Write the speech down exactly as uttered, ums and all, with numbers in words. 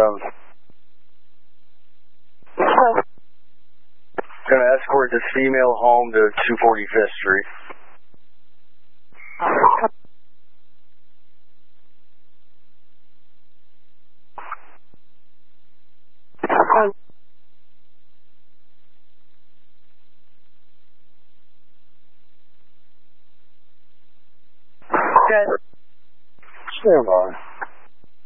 seven. Gonna escort this female home to two forty-fifth Street. Good. Stand by.